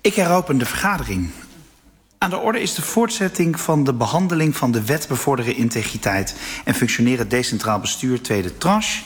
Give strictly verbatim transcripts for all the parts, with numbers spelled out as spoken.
Ik heropen de vergadering. Aan de orde is de voortzetting van de behandeling van de wet bevorderen integriteit en functioneren decentraal bestuur, tweede tranche.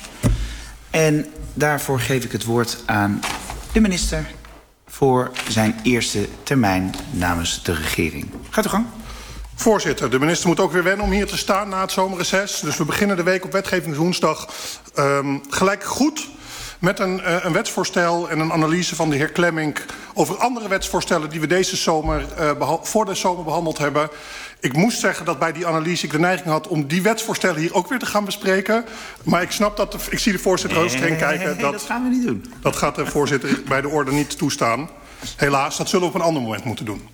En daarvoor geef ik het woord aan de minister voor zijn eerste termijn namens de regering. Gaat uw gang. Voorzitter, de minister moet ook weer wennen om hier te staan na het zomerreces. Dus we beginnen de week op wetgevingswoensdag um, gelijk goed met een, uh, een wetsvoorstel en een analyse van de heer Klemmink over andere wetsvoorstellen die we deze zomer, uh, voor de zomer behandeld hebben. Ik moest zeggen dat bij die analyse ik de neiging had om die wetsvoorstellen hier ook weer te gaan bespreken. Maar ik snap dat, de, ik zie de voorzitter heel streng kijken. Nee, dat, dat gaan we niet doen. Dat gaat de voorzitter bij de orde niet toestaan. Helaas, dat zullen we op een ander moment moeten doen.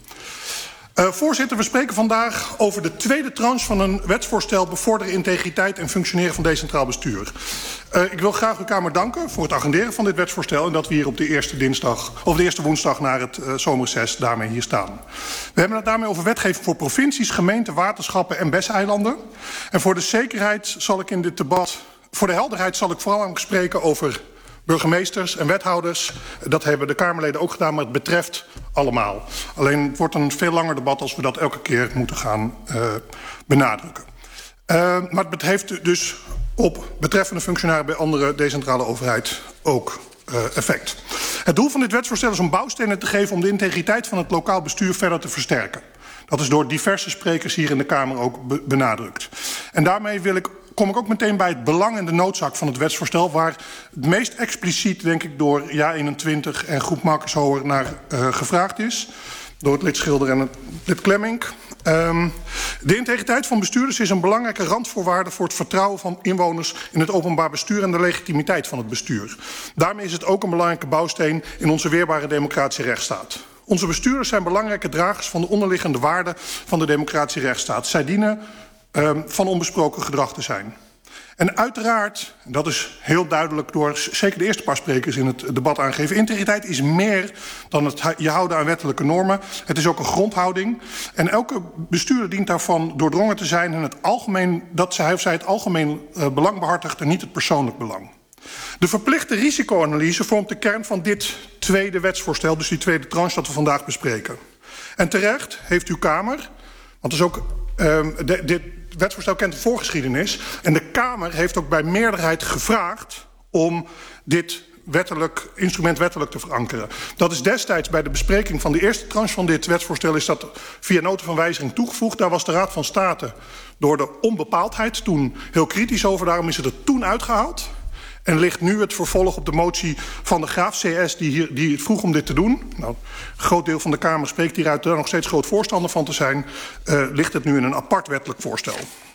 Uh, voorzitter, we spreken vandaag over de tweede tranche van een wetsvoorstel bevorderen integriteit en functioneren van decentraal bestuur. Uh, ik wil graag uw Kamer danken voor het agenderen van dit wetsvoorstel en dat we hier op de eerste dinsdag of de eerste woensdag naar het uh, zomerreces daarmee hier staan. We hebben het daarmee over wetgeving voor provincies, gemeenten, waterschappen en besteilanden. En voor de zekerheid zal ik in dit debat, voor de helderheid zal ik vooral spreken over burgemeesters en wethouders. Dat hebben de Kamerleden ook gedaan, maar het betreft allemaal. Alleen het wordt een veel langer debat als we dat elke keer moeten gaan uh, benadrukken. Uh, maar het heeft dus op betreffende functionarissen bij andere decentrale overheid ook uh, effect. Het doel van dit wetsvoorstel is om bouwstenen te geven om de integriteit van het lokaal bestuur verder te versterken. Dat is door diverse sprekers hier in de Kamer ook be benadrukt. En daarmee wil ik, kom ik ook meteen bij het belang en de noodzaak van het wetsvoorstel, waar het meest expliciet, denk ik, door Ja eenentwintig en groep Marcus-Hoher naar uh, gevraagd is. Door het lid Schilder en het lid Klemmink. Um, de integriteit van bestuurders is een belangrijke randvoorwaarde voor het vertrouwen van inwoners in het openbaar bestuur en de legitimiteit van het bestuur. Daarmee is het ook een belangrijke bouwsteen in onze weerbare democratische rechtsstaat. Onze bestuurders zijn belangrijke dragers van de onderliggende waarden van de democratische rechtsstaat. Zij dienen um, van onbesproken gedrag te zijn. En uiteraard, dat is heel duidelijk door zeker de eerste paar sprekers in het debat aangegeven, integriteit is meer dan het je houden aan wettelijke normen. Het is ook een grondhouding. En elke bestuurder dient daarvan doordrongen te zijn en het algemeen, dat hij of zij het algemeen uh, belang behartigt en niet het persoonlijk belang. De verplichte risicoanalyse vormt de kern van dit tweede wetsvoorstel, dus die tweede tranche dat we vandaag bespreken. En terecht heeft uw Kamer, want is ook, um, de, dit wetsvoorstel kent de voorgeschiedenis, en de Kamer heeft ook bij meerderheid gevraagd om dit wettelijk, instrument wettelijk te verankeren. Dat is destijds bij de bespreking van de eerste tranche van dit wetsvoorstel is dat via nota van wijziging toegevoegd. Daar was de Raad van State door de onbepaaldheid toen heel kritisch over, daarom is het er toen uitgehaald. En ligt nu het vervolg op de motie van de Graaf C S die, hier, die vroeg om dit te doen. Nou, een groot deel van de Kamer spreekt hieruit daar nog steeds groot voorstander van te zijn. Uh, ligt het nu in een apart wettelijk voorstel.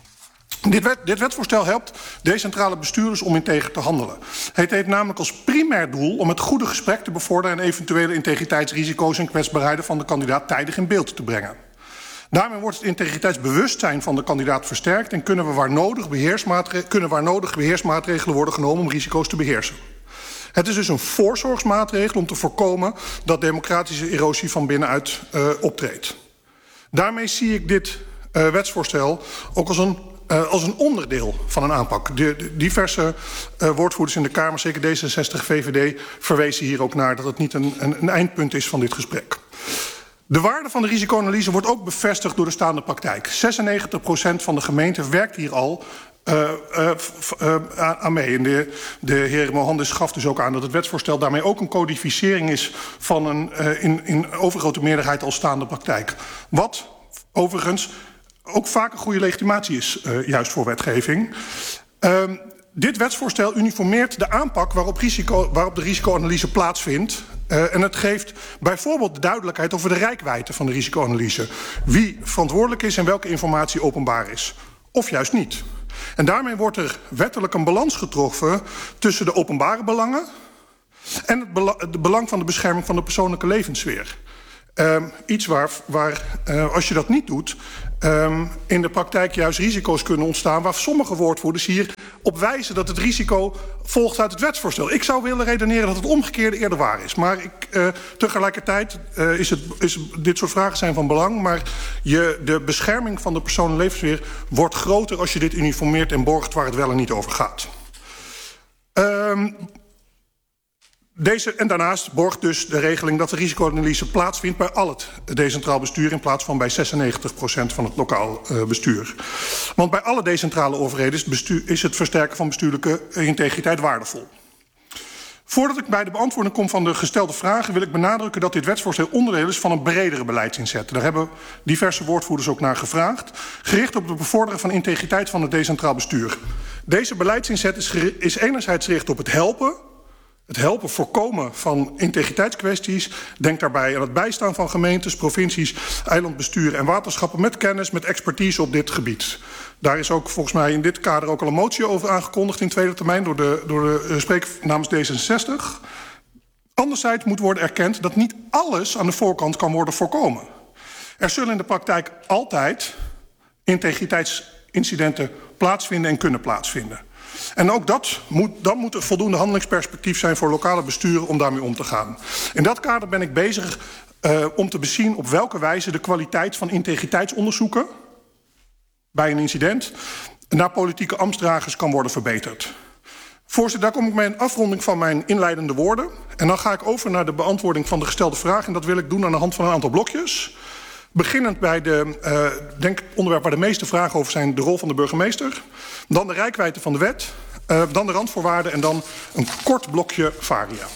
Dit, wet, dit wetsvoorstel helpt decentrale bestuurders om integer te handelen. Het heeft namelijk als primair doel om het goede gesprek te bevorderen en eventuele integriteitsrisico's en kwetsbaarheden van de kandidaat tijdig in beeld te brengen. Daarmee wordt het integriteitsbewustzijn van de kandidaat versterkt en kunnen, we waar, nodig beheersmaatregelen, kunnen waar nodig beheersmaatregelen worden genomen om risico's te beheersen. Het is dus een voorzorgsmaatregel om te voorkomen dat democratische erosie van binnenuit uh, optreedt. Daarmee zie ik dit uh, wetsvoorstel ook als een, uh, als een onderdeel van een aanpak. De, de diverse uh, woordvoerders in de Kamer, zeker D zesenzestig, V V D, verwezen hier ook naar dat het niet een, een, een eindpunt is van dit gesprek. De waarde van de risicoanalyse wordt ook bevestigd door de staande praktijk. zesennegentig procent van de gemeenten werkt hier al uh, uh, uh, aan mee. En de, de heer Mohandes gaf dus ook aan dat het wetsvoorstel daarmee ook een codificering is van een uh, in, in overgrote meerderheid al staande praktijk. Wat overigens ook vaak een goede legitimatie is, uh, juist voor wetgeving. Uh, dit wetsvoorstel uniformeert de aanpak waarop, risico, waarop de risicoanalyse plaatsvindt. Uh, en het geeft bijvoorbeeld de duidelijkheid over de reikwijdte van de risicoanalyse. Wie verantwoordelijk is en welke informatie openbaar is. Of juist niet. En daarmee wordt er wettelijk een balans getroffen tussen de openbare belangen en het bela de belang van de bescherming van de persoonlijke levenssfeer. Um, iets waar, waar uh, als je dat niet doet, um, in de praktijk juist risico's kunnen ontstaan, waar sommige woordvoerders hier op wijzen dat het risico volgt uit het wetsvoorstel. Ik zou willen redeneren dat het omgekeerde eerder waar is. Maar ik, uh, tegelijkertijd uh, is, het, is dit soort vragen zijn van belang, maar je, de bescherming van de persoonlijke levenssfeer wordt groter als je dit uniformeert en borgt waar het wel en niet over gaat. Um, Deze, en daarnaast borgt dus de regeling dat de risicoanalyse plaatsvindt bij al het decentraal bestuur in plaats van bij zesennegentig procent van het lokaal uh, bestuur. Want bij alle decentrale overheden is, bestuur, is het versterken van bestuurlijke integriteit waardevol. Voordat ik bij de beantwoording kom van de gestelde vragen wil ik benadrukken dat dit wetsvoorstel onderdeel is van een bredere beleidsinzet. Daar hebben diverse woordvoerders ook naar gevraagd, gericht op het bevorderen van integriteit van het decentraal bestuur. Deze beleidsinzet is, is enerzijds gericht op het helpen Het helpen voorkomen van integriteitskwesties. Denk daarbij aan het bijstaan van gemeentes, provincies, eilandbesturen en waterschappen met kennis, met expertise op dit gebied. Daar is ook volgens mij in dit kader ook al een motie over aangekondigd in tweede termijn door de, door de spreker namens D zesenzestig. Anderzijds moet worden erkend dat niet alles aan de voorkant kan worden voorkomen. Er zullen in de praktijk altijd integriteitsincidenten plaatsvinden en kunnen plaatsvinden. En ook dat moet, dan moet er voldoende handelingsperspectief zijn voor lokale besturen om daarmee om te gaan. In dat kader ben ik bezig uh, om te bezien op welke wijze de kwaliteit van integriteitsonderzoeken bij een incident naar politieke ambtsdragers kan worden verbeterd. Voorzitter, daar kom ik bij een afronding van mijn inleidende woorden. En dan ga ik over naar de beantwoording van de gestelde vraag. En dat wil ik doen aan de hand van een aantal blokjes. Beginnend bij de uh, denk onderwerp waar de meeste vragen over zijn, de rol van de burgemeester. Dan de reikwijdte van de wet. Uh, dan de randvoorwaarden en dan een kort blokje varia.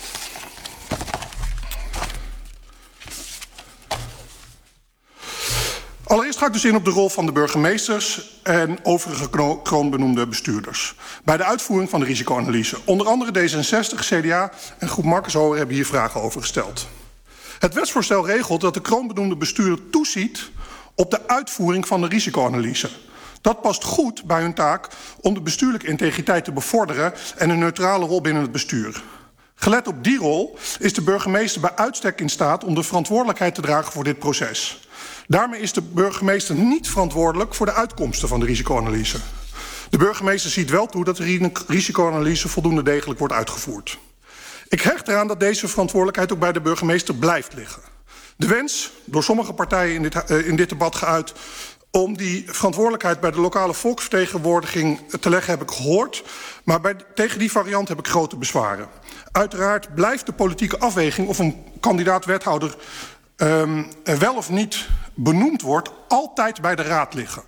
Allereerst ga ik dus in op de rol van de burgemeesters en overige kroonbenoemde bestuurders bij de uitvoering van de risicoanalyse. Onder andere D zesenzestig, C D A en groep Marcus Hoer hebben hier vragen over gesteld. Het wetsvoorstel regelt dat de kroonbenoemde bestuurder toeziet op de uitvoering van de risicoanalyse. Dat past goed bij hun taak om de bestuurlijke integriteit te bevorderen en een neutrale rol binnen het bestuur. Gelet op die rol is de burgemeester bij uitstek in staat om de verantwoordelijkheid te dragen voor dit proces. Daarmee is de burgemeester niet verantwoordelijk voor de uitkomsten van de risicoanalyse. De burgemeester ziet wel toe dat de risicoanalyse voldoende degelijk wordt uitgevoerd. Ik hecht eraan dat deze verantwoordelijkheid ook bij de burgemeester blijft liggen. De wens, door sommige partijen in dit, uh, in dit debat geuit, om die verantwoordelijkheid bij de lokale volksvertegenwoordiging te leggen heb ik gehoord. Maar bij, tegen die variant heb ik grote bezwaren. Uiteraard blijft de politieke afweging of een kandidaat-wethouder um, wel of niet benoemd wordt altijd bij de raad liggen.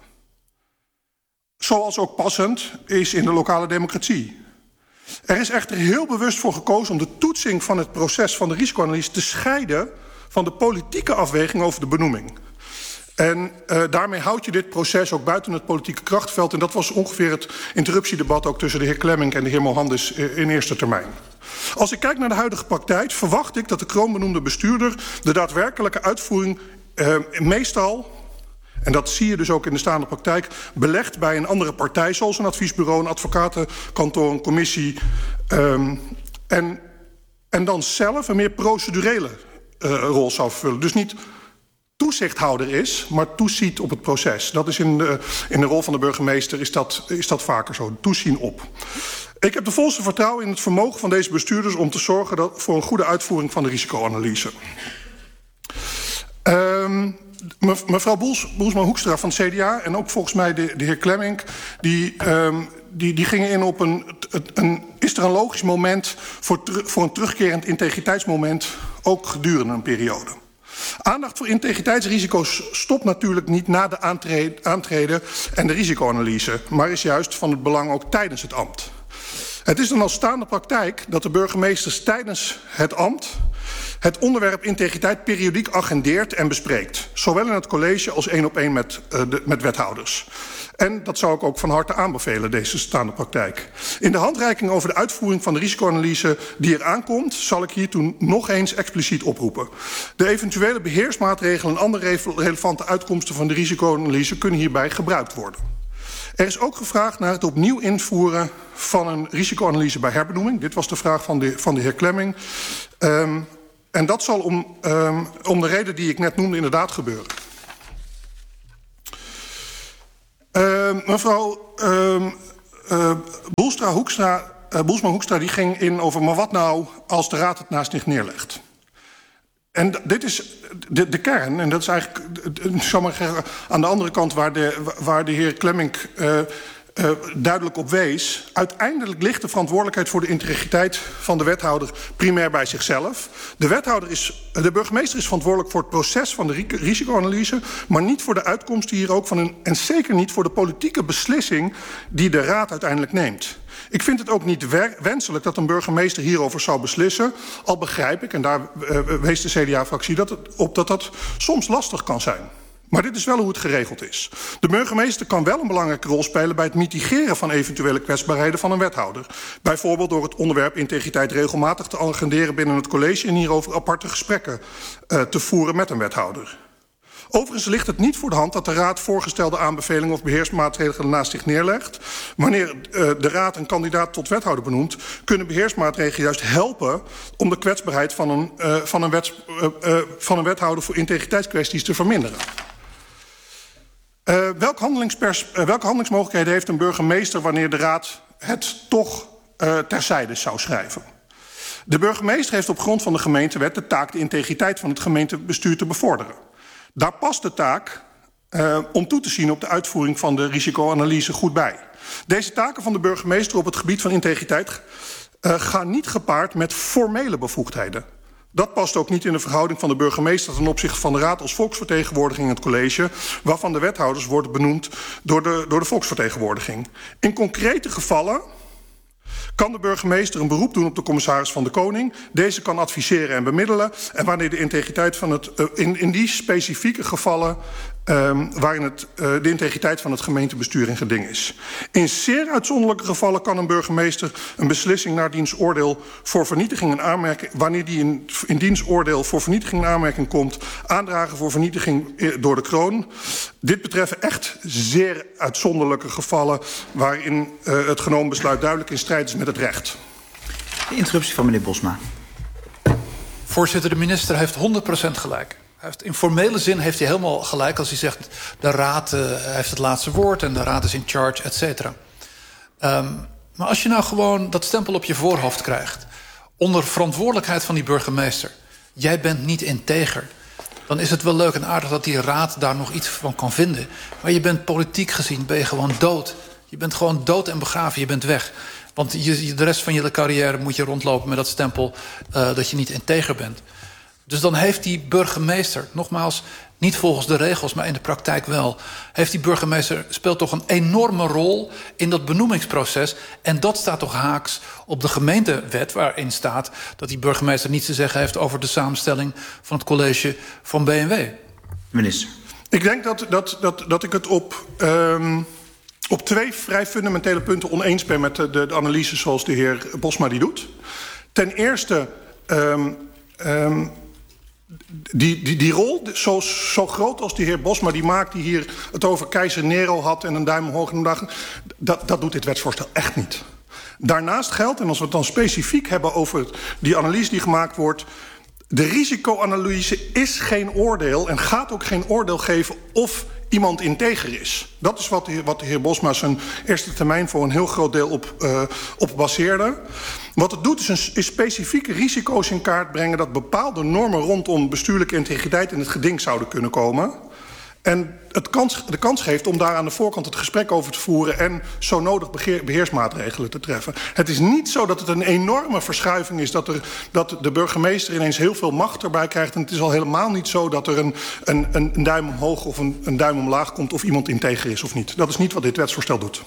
Zoals ook passend is in de lokale democratie. Er is echter heel bewust voor gekozen om de toetsing van het proces van de risicoanalyse te scheiden van de politieke afweging over de benoeming. En uh, daarmee houd je dit proces ook buiten het politieke krachtveld. En dat was ongeveer het interruptiedebat ook tussen de heer Klemmink en de heer Mohandes in eerste termijn. Als ik kijk naar de huidige praktijk, verwacht ik dat de kroonbenoemde bestuurder de daadwerkelijke uitvoering uh, meestal, en dat zie je dus ook in de staande praktijk, belegt bij een andere partij, zoals een adviesbureau, een advocatenkantoor, een commissie. Um, en, en dan zelf een meer procedurele uh, rol zou vervullen. Dus niet toezichthouder is, maar toeziet op het proces. Dat is in de, in de rol van de burgemeester is dat, is dat vaker zo, toezien op. Ik heb de volste vertrouwen in het vermogen van deze bestuurders om te zorgen dat, voor een goede uitvoering van de risicoanalyse. Um, mevrouw Boels, Boelsma-Hoekstra van het C D A en ook volgens mij de, de heer Klemmink, die, um, die, die gingen in op een, een... Is er een logisch moment voor, voor een terugkerend integriteitsmoment, ook gedurende een periode? Aandacht voor integriteitsrisico's stopt natuurlijk niet na de aantreden en de risicoanalyse, maar is juist van het belang ook tijdens het ambt. Het is dan al staande praktijk dat de burgemeesters tijdens het ambt het onderwerp integriteit periodiek agendeert en bespreekt. Zowel in het college als één op één met, uh, de, met wethouders. En dat zou ik ook van harte aanbevelen, deze staande praktijk. In de handreiking over de uitvoering van de risicoanalyse die er aankomt, zal ik hiertoe nog eens expliciet oproepen. De eventuele beheersmaatregelen en andere relevante uitkomsten van de risicoanalyse kunnen hierbij gebruikt worden. Er is ook gevraagd naar het opnieuw invoeren van een risicoanalyse bij herbenoeming. Dit was de vraag van de, van de heer Klemming. Um, en dat zal om, um, om de reden die ik net noemde inderdaad gebeuren. Uh, mevrouw uh, uh, Boelstra-Hoekstra, uh, Boelsma-Hoekstra die ging in over, maar wat nou als de raad het naast zich neerlegt? En dit is de, de kern, en dat is eigenlijk, ik zal maar zeggen, aan de andere kant waar de, waar de heer Klemmink uh, uh, duidelijk op wees. Uiteindelijk ligt de verantwoordelijkheid voor de integriteit van de wethouder primair bij zichzelf. De, wethouder is, de burgemeester is verantwoordelijk voor het proces van de risicoanalyse, maar niet voor de uitkomsten hier ook van een, en zeker niet voor de politieke beslissing die de raad uiteindelijk neemt. Ik vind het ook niet wenselijk dat een burgemeester hierover zou beslissen. Al begrijp ik, en daar uh, wees de C D A-fractie dat op dat dat soms lastig kan zijn. Maar dit is wel hoe het geregeld is. De burgemeester kan wel een belangrijke rol spelen bij het mitigeren van eventuele kwetsbaarheden van een wethouder. Bijvoorbeeld door het onderwerp integriteit regelmatig te agenderen binnen het college en hierover aparte gesprekken uh, te voeren met een wethouder. Overigens ligt het niet voor de hand dat de raad voorgestelde aanbevelingen of beheersmaatregelen naast zich neerlegt. Wanneer uh, de raad een kandidaat tot wethouder benoemt, kunnen beheersmaatregelen juist helpen om de kwetsbaarheid van een, uh, van een, wets, uh, uh, van een wethouder voor integriteitskwesties te verminderen. Uh, welk handelingspers, uh, welke handelingsmogelijkheden heeft een burgemeester wanneer de raad het toch uh, terzijde zou schrijven? De burgemeester heeft op grond van de gemeentewet de taak de integriteit van het gemeentebestuur te bevorderen. Daar past de taak uh, om toe te zien op de uitvoering van de risicoanalyse goed bij. Deze taken van de burgemeester op het gebied van integriteit uh, gaan niet gepaard met formele bevoegdheden. Dat past ook niet in de verhouding van de burgemeester ten opzichte van de raad als volksvertegenwoordiging in het college, waarvan de wethouders worden benoemd door de, door de volksvertegenwoordiging. In concrete gevallen kan de burgemeester een beroep doen op de commissaris van de Koning. Deze kan adviseren en bemiddelen. En wanneer de integriteit van het, uh, in, in die specifieke gevallen um, waarin het, uh, de integriteit van het gemeentebestuur in geding is. In zeer uitzonderlijke gevallen kan een burgemeester een beslissing naar diens oordeel voor vernietiging en aanmerking, wanneer die in, in diens oordeel voor vernietiging en aanmerking komt, aandragen voor vernietiging door de kroon. Dit betreffen echt zeer uitzonderlijke gevallen waarin uh, het genomen besluit duidelijk in strijd is met het recht. De interruptie van meneer Bosma. Voorzitter, de minister heeft honderd procent gelijk. Hij heeft, in formele zin heeft hij helemaal gelijk als hij zegt de raad uh, heeft het laatste woord en de raad is in charge, et cetera. Um, maar als je nou gewoon dat stempel op je voorhoofd krijgt, onder verantwoordelijkheid van die burgemeester, jij bent niet integer, dan is het wel leuk en aardig dat die raad daar nog iets van kan vinden. Maar je bent politiek gezien, ben je gewoon dood. Je bent gewoon dood en begraven, je bent weg. Want je, de rest van je carrière moet je rondlopen met dat stempel uh, dat je niet integer bent. Dus dan heeft die burgemeester, nogmaals, niet volgens de regels, maar in de praktijk wel, heeft die burgemeester, speelt toch een enorme rol in dat benoemingsproces. En dat staat toch haaks op de gemeentewet, waarin staat dat die burgemeester niets te zeggen heeft over de samenstelling van het college van B N W. Minister. Ik denk dat, dat, dat, dat ik het op, um, op twee vrij fundamentele punten oneens ben met de, de, de analyse zoals de heer Bosma die doet. Ten eerste, um, um, Die, die, die rol, zo, zo groot als die heer Bosma die maakt, die hier het over keizer Nero had en een duim omhoog en een dag, dat, dat doet dit wetsvoorstel echt niet. Daarnaast geldt, en als we het dan specifiek hebben over die analyse die gemaakt wordt, de risicoanalyse is geen oordeel en gaat ook geen oordeel geven of iemand integer is. Dat is wat de, wat de heer Bosma zijn eerste termijn voor een heel groot deel op, uh, op baseerde. Wat het doet is, een, is specifieke risico's in kaart brengen dat bepaalde normen rondom bestuurlijke integriteit in het geding zouden kunnen komen. En het kans, de kans geeft om daar aan de voorkant het gesprek over te voeren en zo nodig beheer, beheersmaatregelen te treffen. Het is niet zo dat het een enorme verschuiving is, dat, er, dat de burgemeester ineens heel veel macht erbij krijgt. En het is al helemaal niet zo dat er een, een, een duim omhoog of een, een duim omlaag komt of iemand integer is of niet. Dat is niet wat dit wetsvoorstel doet.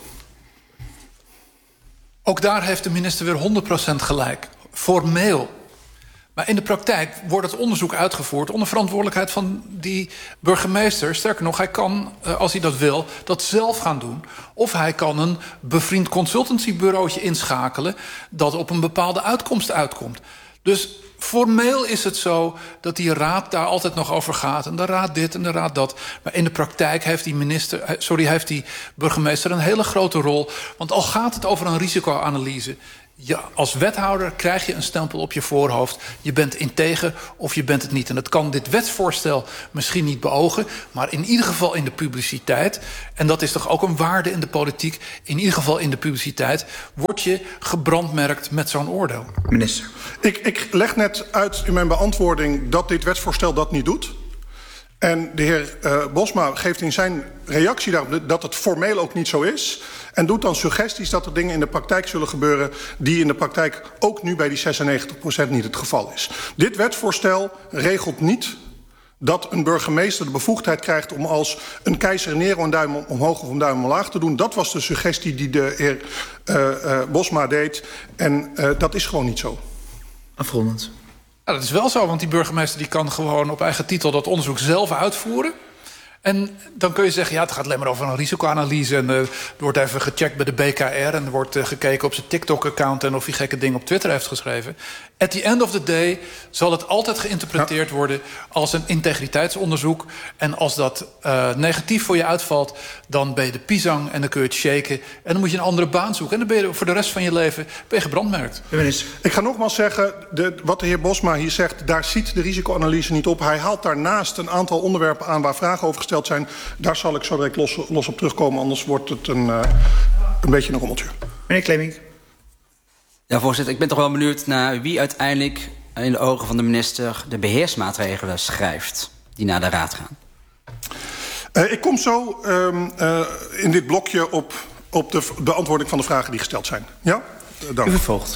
Ook daar heeft de minister weer honderd procent gelijk. Formeel. Maar in de praktijk wordt het onderzoek uitgevoerd onder verantwoordelijkheid van die burgemeester. Sterker nog, hij kan, als hij dat wil, dat zelf gaan doen. Of hij kan een bevriend consultancybureautje inschakelen dat op een bepaalde uitkomst uitkomt. Dus formeel is het zo dat die raad daar altijd nog over gaat. En de raad dit en de raad dat. Maar in de praktijk heeft die, minister, sorry, heeft die burgemeester een hele grote rol. Want al gaat het over een risicoanalyse, ja, als wethouder krijg je een stempel op je voorhoofd. Je bent integer of je bent het niet. En dat kan dit wetsvoorstel misschien niet beogen, maar in ieder geval in de publiciteit, en dat is toch ook een waarde in de politiek, in ieder geval in de publiciteit, word je gebrandmerkt met zo'n oordeel. Minister. Ik, ik leg net uit in mijn beantwoording dat dit wetsvoorstel dat niet doet. En de heer uh, Bosma geeft in zijn reactie daarop dat het formeel ook niet zo is. En doet dan suggesties dat er dingen in de praktijk zullen gebeuren die in de praktijk ook nu bij die zesennegentig procent niet het geval is. Dit wetsvoorstel regelt niet dat een burgemeester de bevoegdheid krijgt om als een keizer Nero een duim omhoog of een duim omlaag te doen. Dat was de suggestie die de heer uh, uh, Bosma deed. En uh, dat is gewoon niet zo. Afrondend. Ja, dat is wel zo, want die burgemeester die kan gewoon op eigen titel dat onderzoek zelf uitvoeren. En dan kun je zeggen, ja, het gaat alleen maar over een risicoanalyse. En uh, er wordt even gecheckt bij de B K R en er wordt uh, gekeken op zijn TikTok-account en of hij gekke dingen op Twitter heeft geschreven. At the end of the day zal het altijd geïnterpreteerd ja. worden als een integriteitsonderzoek. En als dat uh, negatief voor je uitvalt, dan ben je de pisang en dan kun je het shaken. En dan moet je een andere baan zoeken. En dan ben je voor de rest van je leven ben je gebrandmerkt. Ik ga nogmaals zeggen, de, wat de heer Bosma hier zegt, daar ziet de risicoanalyse niet op. Hij haalt daarnaast een aantal onderwerpen aan waar vragen over gesteld zijn. Daar zal ik zo direct los, los op terugkomen, anders wordt het een, uh, een beetje een rommeltje. Meneer Klemming. Ja, voorzitter, ik ben toch wel benieuwd naar wie uiteindelijk in de ogen van de minister de beheersmaatregelen schrijft die naar de Raad gaan. Uh, ik kom zo um, uh, in dit blokje op, op de beantwoording van de vragen die gesteld zijn. Ja? Uh, dank. U vervolgt.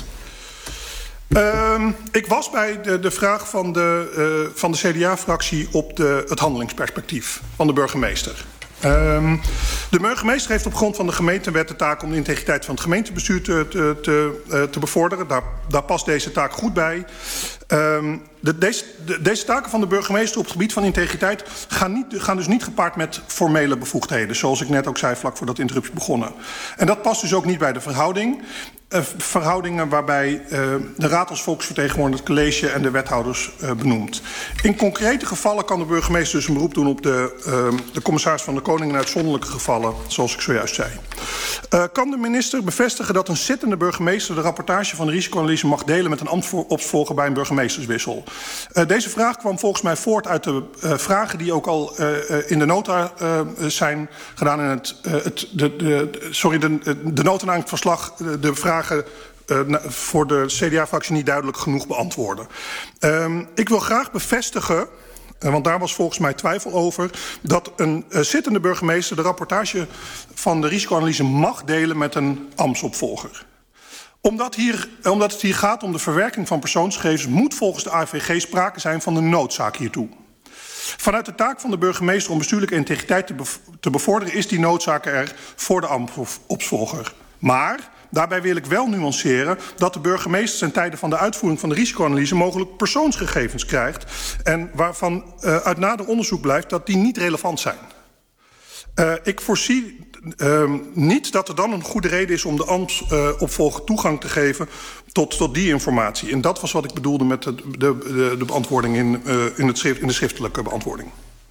Uh, ik was bij de, de vraag van de, uh, van de C D A-fractie op de, het handelingsperspectief van de burgemeester. Uh, de burgemeester heeft op grond van de gemeentewet de taak om de integriteit van het gemeentebestuur te, te, te, uh, te bevorderen. Daar, daar past deze taak goed bij. Uh, de, deze, de, deze taken van de burgemeester op het gebied van integriteit gaan, niet, gaan dus niet gepaard met formele bevoegdheden. Zoals ik net ook zei vlak voordat de interruptie begonnen. En dat past dus ook niet bij de verhouding. Uh, verhoudingen waarbij uh, de raad als volksvertegenwoordiger, het college en de wethouders uh, benoemt. In concrete gevallen kan de burgemeester dus een beroep doen op de, uh, de commissaris van de Koning in uitzonderlijke gevallen, zoals ik zojuist zei. Uh, kan de minister bevestigen dat een zittende burgemeester de rapportage van de risicoanalyse mag delen met een ambtsopvolger bij een burgemeesterswissel? Uh, deze vraag kwam volgens mij voort uit de uh, vragen die ook al uh, uh, in de nota uh, zijn gedaan in het, uh, het de, de, sorry, de, de nota naar het verslag, de, de vraag Uh, voor de C D A-fractie niet duidelijk genoeg beantwoorden. Uh, ik wil graag bevestigen, uh, want daar was volgens mij twijfel over, dat een uh, zittende burgemeester de rapportage van de risicoanalyse mag delen met een ambtsopvolger. Omdat, hier, omdat het hier gaat om de verwerking van persoonsgegevens, moet volgens de A V G sprake zijn van de noodzaak hiertoe. Vanuit de taak van de burgemeester om bestuurlijke integriteit te, bev te bevorderen is die noodzaak er voor de ambtsopvolger. Maar daarbij wil ik wel nuanceren dat de burgemeester ten tijde van de uitvoering van de risicoanalyse mogelijk persoonsgegevens krijgt en waarvan uh, uit nader onderzoek blijft dat die niet relevant zijn. Uh, ik voorzie uh, niet dat er dan een goede reden is om de ambtsopvolger uh, toegang te geven tot, tot die informatie. En dat was wat ik bedoelde met de, de, de, de beantwoording in, uh, in, het schrift, in de schriftelijke beantwoording.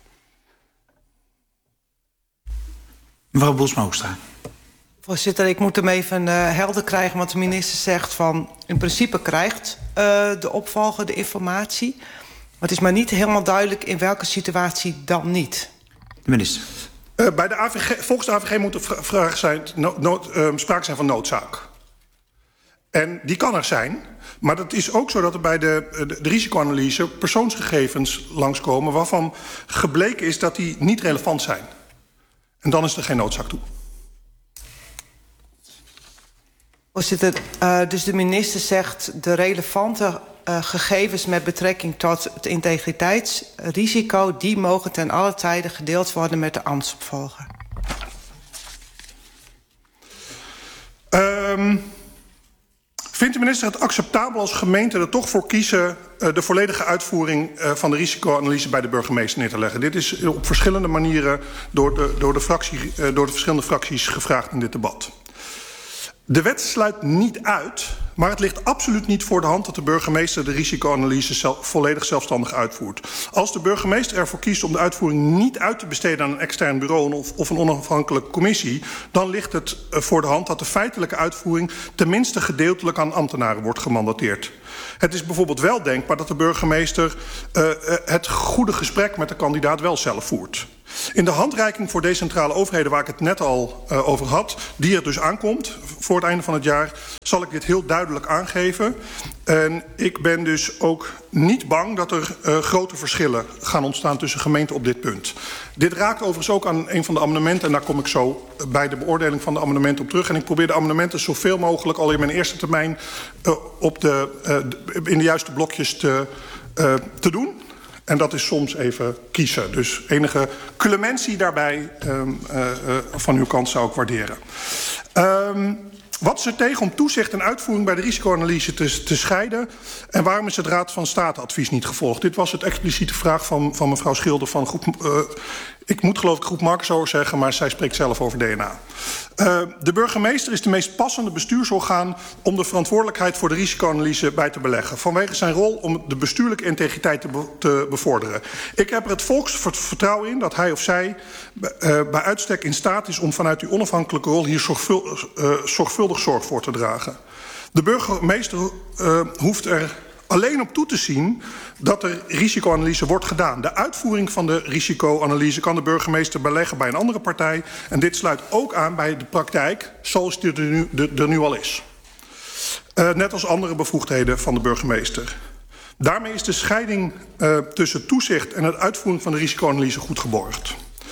Mevrouw Bosma-Hoekstra. Voorzitter, ik moet hem even uh, helder krijgen, want de minister zegt van in principe krijgt uh, de opvolger de informatie. Maar het is maar niet helemaal duidelijk in welke situatie dan niet. De minister. Uh, bij de A V G, volgens de A V G moet er vraag zijn, no, no, uh, sprake zijn van noodzaak. En die kan er zijn, maar het is ook zo dat er bij de, de, de risicoanalyse persoonsgegevens langskomen waarvan gebleken is dat die niet relevant zijn. En dan is er geen noodzaak toe. Voorzitter, uh, dus de minister zegt de relevante uh, gegevens met betrekking tot het integriteitsrisico, die mogen ten alle tijde gedeeld worden met de ambtsopvolger. Um, vindt de minister het acceptabel als gemeente er toch voor kiezen uh, de volledige uitvoering uh, van de risicoanalyse bij de burgemeester neer te leggen? Dit is op verschillende manieren door de, door de, fractie, uh, door de verschillende fracties gevraagd in dit debat. De wet sluit niet uit, maar het ligt absoluut niet voor de hand dat de burgemeester de risicoanalyse zelf, volledig zelfstandig uitvoert. Als de burgemeester ervoor kiest om de uitvoering niet uit te besteden aan een extern bureau of, of een onafhankelijke commissie, dan ligt het uh, voor de hand dat de feitelijke uitvoering tenminste gedeeltelijk aan ambtenaren wordt gemandateerd. Het is bijvoorbeeld wel denkbaar dat de burgemeester uh, uh, het goede gesprek met de kandidaat wel zelf voert. In de handreiking voor decentrale overheden, waar ik het net al uh, over had, die er dus aankomt voor het einde van het jaar, zal ik dit heel duidelijk aangeven. En ik ben dus ook niet bang dat er uh, grote verschillen gaan ontstaan tussen gemeenten op dit punt. Dit raakt overigens ook aan een van de amendementen, en daar kom ik zo bij de beoordeling van de amendementen op terug. En ik probeer de amendementen zoveel mogelijk al in mijn eerste termijn uh, op de, uh, in de juiste blokjes te, uh, te doen. En dat is soms even kiezen. Dus enige clementie daarbij um, uh, uh, van uw kant zou ik waarderen. Um, Wat is er tegen om toezicht en uitvoering bij de risicoanalyse te, te scheiden? En waarom is het Raad van State advies niet gevolgd? Dit was het expliciete vraag van, van mevrouw Schilder van groep... Uh, ik moet geloof ik groep Markenzorg zeggen, maar zij spreekt zelf over D N A. Uh, de burgemeester is de meest passende bestuursorgaan om de verantwoordelijkheid voor de risicoanalyse bij te beleggen. Vanwege zijn rol om de bestuurlijke integriteit te, be te bevorderen. Ik heb er het volksvertrouwen in dat hij of zij uh, bij uitstek in staat is om vanuit die onafhankelijke rol hier zorgvuldig, uh, zorgvuldig zorg voor te dragen. De burgemeester uh, hoeft er alleen op toe te zien dat er risicoanalyse wordt gedaan. De uitvoering van de risicoanalyse kan de burgemeester beleggen bij een andere partij. En dit sluit ook aan bij de praktijk zoals die er nu, de, er nu al is. Uh, net als andere bevoegdheden van de burgemeester. Daarmee is de scheiding uh, tussen toezicht en het uitvoering van de risicoanalyse goed geborgd.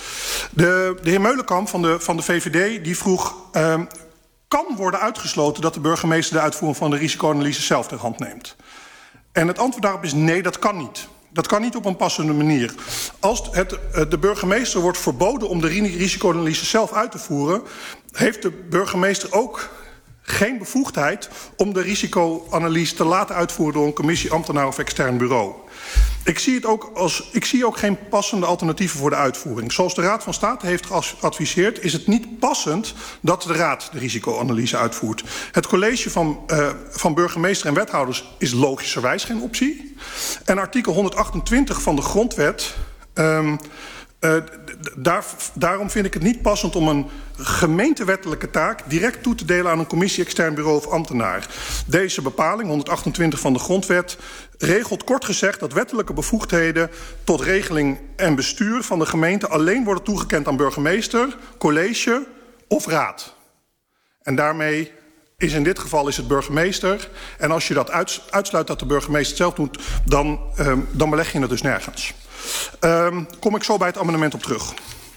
De, de heer Meulenkamp van de, van de V V D die vroeg... Uh, kan worden uitgesloten dat de burgemeester de uitvoering van de risicoanalyse zelf ter hand neemt. En het antwoord daarop is nee, dat kan niet. Dat kan niet op een passende manier. Als het, de burgemeester wordt verboden om de risicoanalyse zelf uit te voeren, heeft de burgemeester ook geen bevoegdheid om de risicoanalyse te laten uitvoeren door een commissie, ambtenaar of extern bureau. Ik zie, het ook als, ik zie ook geen passende alternatieven voor de uitvoering. Zoals de Raad van State heeft geadviseerd, is het niet passend dat de Raad de risicoanalyse uitvoert. Het college van, uh, van burgemeester en wethouders is logischerwijs geen optie. En artikel honderdachtentwintig van de grondwet... Um, Uh, daar, daarom vind ik het niet passend om een gemeentewettelijke taak direct toe te delen aan een commissie, extern bureau of ambtenaar. Deze bepaling, honderdachtentwintig van de grondwet, regelt kort gezegd dat wettelijke bevoegdheden tot regeling en bestuur van de gemeente alleen worden toegekend aan burgemeester, college of raad. En daarmee is in dit geval is het burgemeester. En als je dat uitsluit dat de burgemeester het zelf doet, dan, um, dan beleg je het dus nergens. Um, kom ik zo bij het amendement op terug.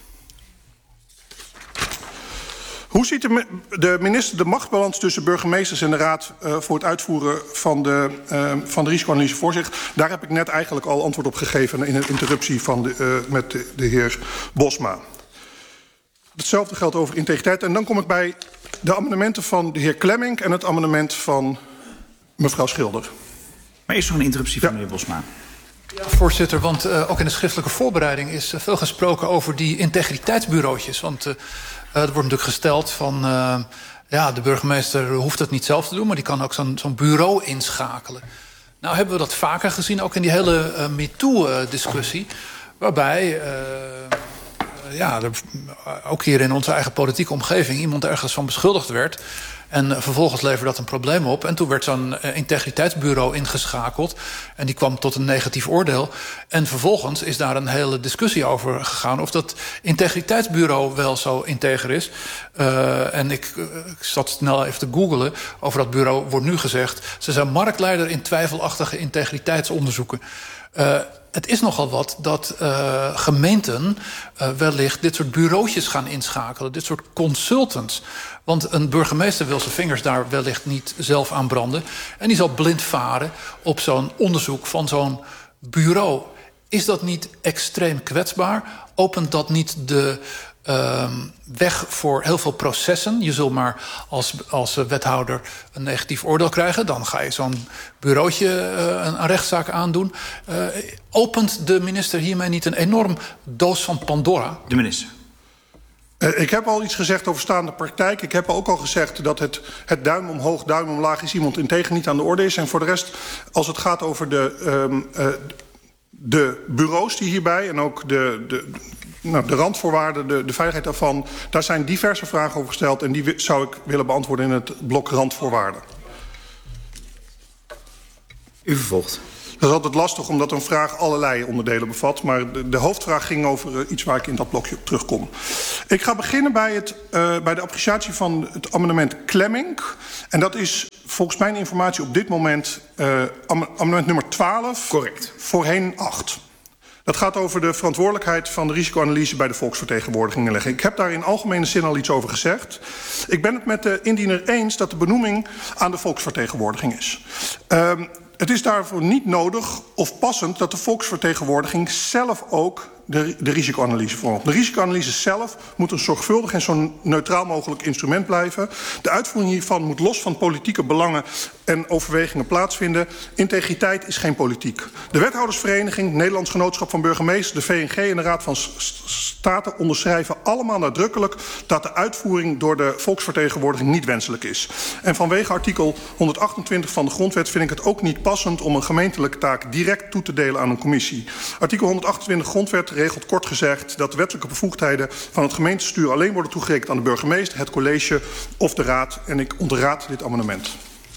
Hoe ziet de, de minister de machtsbalans tussen burgemeesters en de raad uh, voor het uitvoeren van de, uh, van de risicoanalyse voor zich? Daar heb ik net eigenlijk al antwoord op gegeven in een interruptie van de, uh, met de, de heer Bosma. Hetzelfde geldt over integriteit. En dan kom ik bij de amendementen van de heer Klemmink en het amendement van mevrouw Schilder. Maar eerst nog een interruptie van ja. meneer Bosma. Ja, voorzitter, want uh, ook in de schriftelijke voorbereiding is uh, veel gesproken over die integriteitsbureautjes. Want uh, er wordt natuurlijk gesteld van, uh, ja, de burgemeester hoeft het niet zelf te doen, maar die kan ook zo'n zo'n bureau inschakelen. Nou hebben we dat vaker gezien, ook in die hele uh, MeToo-discussie, waarbij uh, ja, er, ook hier in onze eigen politieke omgeving iemand ergens van beschuldigd werd. En uh, vervolgens leverde dat een probleem op. En toen werd zo'n uh, integriteitsbureau ingeschakeld. En die kwam tot een negatief oordeel. En vervolgens is daar een hele discussie over gegaan of dat integriteitsbureau wel zo integer is. Uh, en ik, uh, ik zat snel even te googlen. Over dat bureau wordt nu gezegd, ze zijn marktleider in twijfelachtige integriteitsonderzoeken. Uh, Het is nogal wat dat uh, gemeenten uh, wellicht dit soort bureautjes gaan inschakelen. Dit soort consultants. Want een burgemeester wil zijn vingers daar wellicht niet zelf aan branden. En die zal blind varen op zo'n onderzoek van zo'n bureau. Is dat niet extreem kwetsbaar? Opent dat niet de uh, weg voor heel veel processen? Je zult maar als, als wethouder een negatief oordeel krijgen. Dan ga je zo'n bureautje uh, een, een rechtszaak aandoen. Uh, opent de minister hiermee niet een enorm doos van Pandora? De minister. Uh, ik heb al iets gezegd over staande praktijk. Ik heb ook al gezegd dat het, het duim omhoog, duim omlaag is iemand integer niet aan de orde is. En voor de rest, als het gaat over de, um, uh, de bureaus die hierbij en ook de, de, nou, de randvoorwaarden, de, de veiligheid daarvan, daar zijn diverse vragen over gesteld en die zou ik willen beantwoorden in het blok randvoorwaarden. U vervolgt. Dat is altijd lastig omdat een vraag allerlei onderdelen bevat. Maar de, de hoofdvraag ging over uh, iets waar ik in dat blokje op terugkom. Ik ga beginnen bij, het, uh, bij de appreciatie van het amendement Klemmink. En dat is volgens mijn informatie op dit moment uh, amendement nummer twaalf. Correct. Voorheen acht. Dat gaat over de verantwoordelijkheid van de risicoanalyse bij de volksvertegenwoordiging leggen. Ik heb daar in algemene zin al iets over gezegd. Ik ben het met de indiener eens dat de benoeming aan de volksvertegenwoordiging is. Um, het is daarvoor niet nodig of passend dat de volksvertegenwoordiging zelf ook de, de risicoanalyse vormt. De risicoanalyse zelf moet een zorgvuldig en zo neutraal mogelijk instrument blijven. De uitvoering hiervan moet los van politieke belangen en overwegingen plaatsvinden. Integriteit is geen politiek. De wethoudersvereniging, Nederlands Genootschap van Burgemeesters, de V N G en de Raad van State onderschrijven allemaal nadrukkelijk dat de uitvoering door de volksvertegenwoordiging niet wenselijk is. En vanwege artikel honderdachtentwintig van de grondwet vind ik het ook niet passend om een gemeentelijke taak direct toe te delen aan een commissie. Artikel honderdachtentwintig grondwet regelt kort gezegd dat de wettelijke bevoegdheden van het gemeentebestuur alleen worden toegerekend aan de burgemeester, het college of de raad. En ik ontraad dit amendement.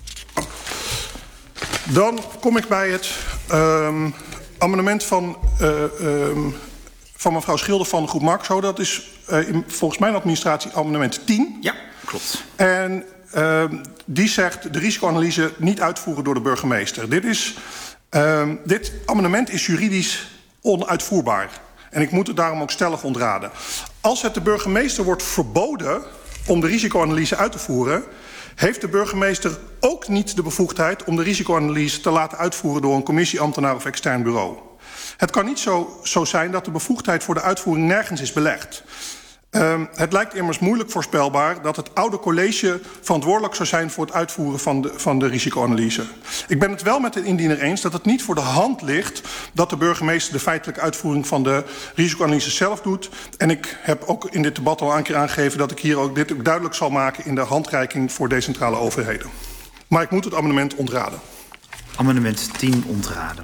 Dan kom ik bij het um, amendement van, uh, um, van mevrouw Schilder van de groep Marxo. Dat is uh, in, volgens mijn administratie amendement tien. Ja, klopt. En uh, die zegt de risicoanalyse niet uitvoeren door de burgemeester. Dit, is, uh, dit amendement is juridisch onuitvoerbaar. En ik moet het daarom ook stellig ontraden. Als het de burgemeester wordt verboden om de risicoanalyse uit te voeren, heeft de burgemeester ook niet de bevoegdheid om de risicoanalyse te laten uitvoeren door een commissieambtenaar of extern bureau. Het kan niet zo, zo zijn dat de bevoegdheid voor de uitvoering nergens is belegd. Um, het lijkt immers moeilijk voorspelbaar dat het oude college verantwoordelijk zou zijn voor het uitvoeren van de, van de risicoanalyse. Ik ben het wel met de indiener eens dat het niet voor de hand ligt dat de burgemeester de feitelijke uitvoering van de risicoanalyse zelf doet. En ik heb ook in dit debat al een keer aangegeven dat ik hier ook dit ook duidelijk zal maken in de handreiking voor decentrale overheden. Maar ik moet het amendement ontraden. Amendement tien ontraden.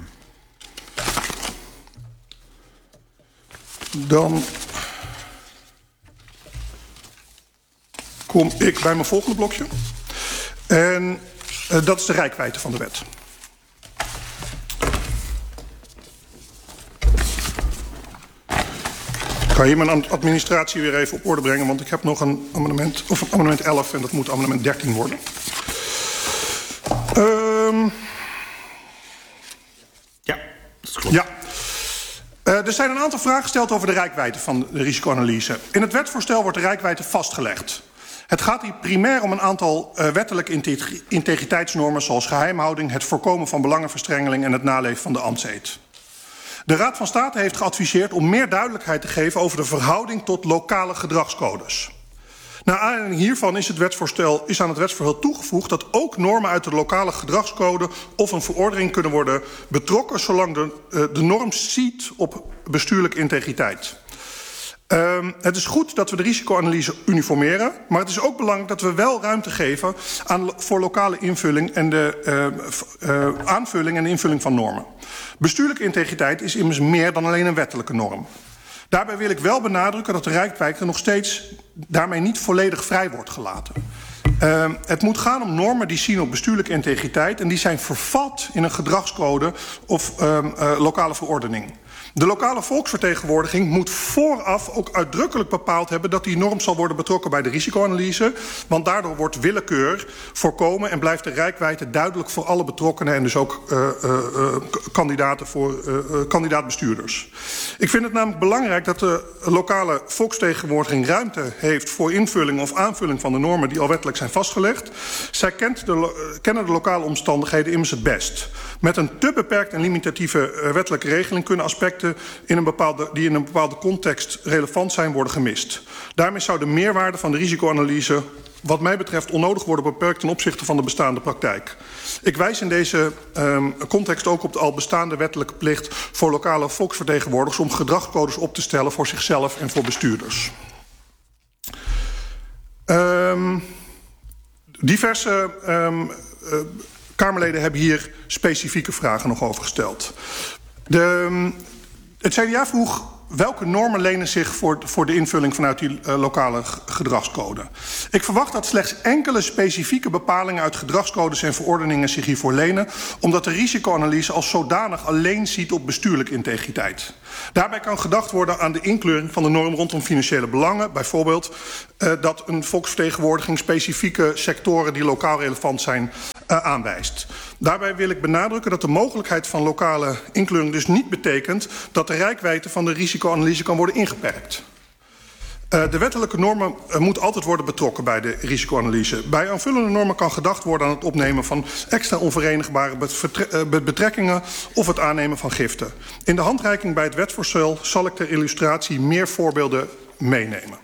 Dan kom ik bij mijn volgende blokje. En uh, dat is de reikwijdte van de wet. Ik ga hier mijn administratie weer even op orde brengen, want ik heb nog een amendement, of een amendement elf en dat moet amendement dertien worden. Um, ja, dat klopt. Ja. Uh, er zijn een aantal vragen gesteld over de reikwijdte van de risicoanalyse. In het wetsvoorstel wordt de reikwijdte vastgelegd. Het gaat hier primair om een aantal uh, wettelijke integriteitsnormen zoals geheimhouding, het voorkomen van belangenverstrengeling en het naleven van de ambtseed. De Raad van State heeft geadviseerd om meer duidelijkheid te geven over de verhouding tot lokale gedragscodes. Naar aanleiding hiervan is, het wetsvoorstel, is aan het wetsvoorstel toegevoegd dat ook normen uit de lokale gedragscode of een verordening kunnen worden betrokken zolang de, uh, de norm ziet op bestuurlijke integriteit. Um, het is goed dat we de risicoanalyse uniformeren, maar het is ook belangrijk dat we wel ruimte geven aan, voor lokale invulling en de uh, uh, aanvulling en de invulling van normen. Bestuurlijke integriteit is immers meer dan alleen een wettelijke norm. Daarbij wil ik wel benadrukken dat de reikwijdte nog steeds daarmee niet volledig vrij wordt gelaten. Uh, het moet gaan om normen die zien op bestuurlijke integriteit en die zijn vervat in een gedragscode of uh, uh, lokale verordening. De lokale volksvertegenwoordiging moet vooraf ook uitdrukkelijk bepaald hebben dat die norm zal worden betrokken bij de risicoanalyse, want daardoor wordt willekeur voorkomen en blijft de reikwijdte duidelijk voor alle betrokkenen en dus ook uh, uh, uh, kandidaten voor uh, uh, kandidaatbestuurders. Ik vind het namelijk belangrijk dat de lokale volksvertegenwoordiging ruimte heeft voor invulling of aanvulling van de normen die al wettelijk zijn vastgelegd. Zij kent de, kennen de lokale omstandigheden immers het best. Met een te beperkt en limitatieve uh, wettelijke regeling kunnen aspecten in een bepaalde, die in een bepaalde context relevant zijn worden gemist. Daarmee zou de meerwaarde van de risicoanalyse wat mij betreft onnodig worden beperkt ten opzichte van de bestaande praktijk. Ik wijs in deze um, context ook op de al bestaande wettelijke plicht voor lokale volksvertegenwoordigers om gedragscodes op te stellen voor zichzelf en voor bestuurders. Um, diverse um, uh, Kamerleden hebben hier specifieke vragen nog over gesteld. De, het C D A vroeg welke normen lenen zich voor, voor de invulling vanuit die uh, lokale gedragscode? Ik verwacht dat slechts enkele specifieke bepalingen uit gedragscodes en verordeningen zich hiervoor lenen, omdat de risicoanalyse als zodanig alleen ziet op bestuurlijke integriteit. Daarbij kan gedacht worden aan de inkleuring van de norm rondom financiële belangen, bijvoorbeeld uh, dat een volksvertegenwoordiging specifieke sectoren die lokaal relevant zijn uh, aanwijst. Daarbij wil ik benadrukken dat de mogelijkheid van lokale inkleuring dus niet betekent dat de reikwijdte van de risicoanalyse kan worden ingeperkt. Uh, de wettelijke normen uh, moet altijd worden betrokken bij de risicoanalyse. Bij aanvullende normen kan gedacht worden aan het opnemen van extra onverenigbare betrekkingen of het aannemen van giften. In de handreiking bij het wetsvoorstel zal ik ter illustratie meer voorbeelden meenemen.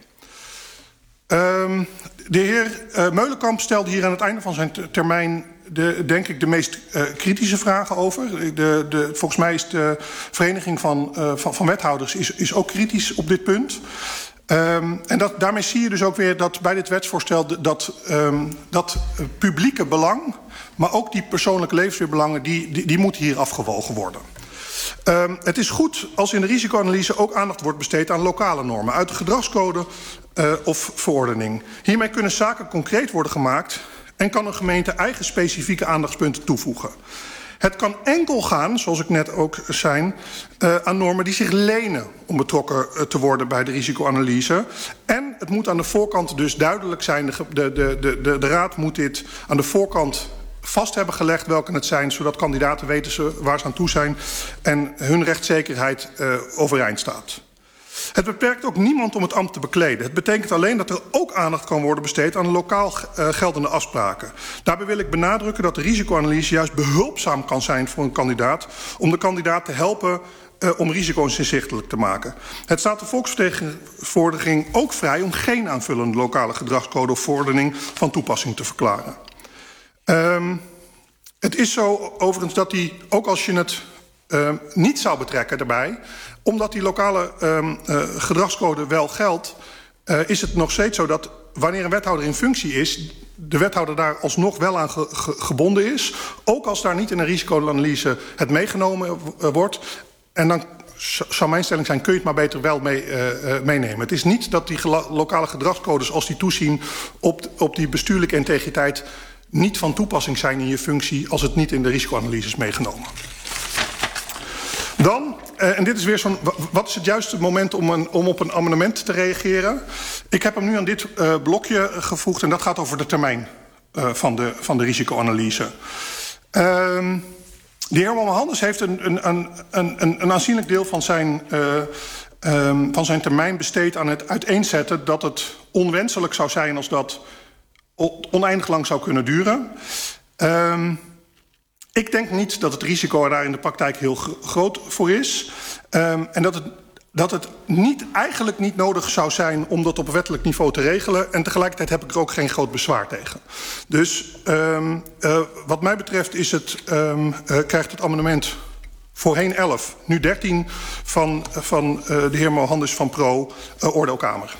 Uh, de heer uh, Meulenkamp stelde hier aan het einde van zijn termijn de, denk ik de meest uh, kritische vragen over. De, de, volgens mij is de Vereniging van, uh, van, van Wethouders is, is ook kritisch op dit punt. Um, en dat, daarmee zie je dus ook weer dat bij dit wetsvoorstel dat, um, dat publieke belang, maar ook die persoonlijke levensweerbelangen, die, die, die moeten hier afgewogen worden. Um, het is goed als in de risicoanalyse ook aandacht wordt besteed aan lokale normen uit de gedragscode uh, of verordening. Hiermee kunnen zaken concreet worden gemaakt en kan een gemeente eigen specifieke aandachtspunten toevoegen. Het kan enkel gaan, zoals ik net ook zei, uh, aan normen die zich lenen om betrokken uh, te worden bij de risicoanalyse. En het moet aan de voorkant dus duidelijk zijn, de, de, de, de, de raad moet dit aan de voorkant vast hebben gelegd welke het zijn, zodat kandidaten weten ze waar ze aan toe zijn en hun rechtszekerheid uh, overeind staat. Het beperkt ook niemand om het ambt te bekleden. Het betekent alleen dat er ook aandacht kan worden besteed aan lokaal uh, geldende afspraken. Daarbij wil ik benadrukken dat de risicoanalyse juist behulpzaam kan zijn voor een kandidaat om de kandidaat te helpen uh, om risico's inzichtelijk te maken. Het staat de volksvertegenwoordiging ook vrij om geen aanvullende lokale gedragscode of verordening van toepassing te verklaren. Um, het is zo overigens dat die, ook als je het uh, niet zou betrekken daarbij, omdat die lokale um, uh, gedragscode wel geldt, uh, is het nog steeds zo dat wanneer een wethouder in functie is, de wethouder daar alsnog wel aan ge ge gebonden is, ook als daar niet in een risicoanalyse het meegenomen uh, wordt. En dan zou mijn stelling zijn, kun je het maar beter wel mee, uh, uh, meenemen. Het is niet dat die lokale gedragscodes, als die toezien op, op die bestuurlijke integriteit, niet van toepassing zijn in je functie als het niet in de risicoanalyse is meegenomen. Dan, uh, en dit is weer zo'n, wat is het juiste moment om, een, om op een amendement te reageren? Ik heb hem nu aan dit uh, blokje gevoegd en dat gaat over de termijn uh, van, de, van de risicoanalyse. Uh, de heer Mohamedans heeft een, een, een, een, een aanzienlijk deel van zijn, uh, um, van zijn termijn besteed aan het uiteenzetten dat het onwenselijk zou zijn als dat oneindig lang zou kunnen duren. Um, ik denk niet dat het risico daar in de praktijk heel groot voor is. Um, en dat het, dat het niet, eigenlijk niet nodig zou zijn om dat op wettelijk niveau te regelen. En tegelijkertijd heb ik er ook geen groot bezwaar tegen. Dus um, uh, wat mij betreft is het, um, uh, krijgt het amendement voorheen elf, nu dertien van, van uh, de heer Mohamedans van Pro, uh, oordeelkamer.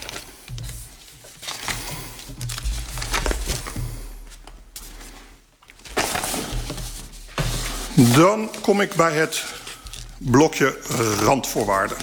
Dan kom ik bij het blokje randvoorwaarden.